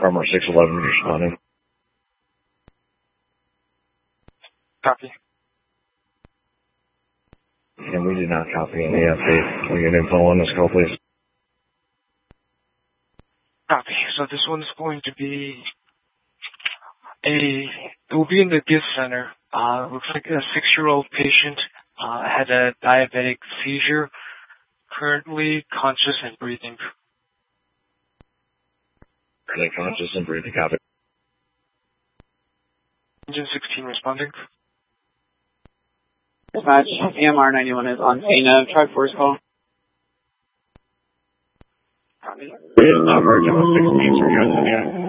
Farmer 611 responding. Copy. And we did not copy any update. Can we get info on this call, please? Copy. So this one's going to be it will be in the gift center. Looks like a 6-year-old patient had a diabetic seizure, currently conscious and breathing. Currently conscious and breathing, copy. Engine 16 responding. Dispatch, AMR 91 is on scene. Try force call. Copy. Virgin 16 from US India.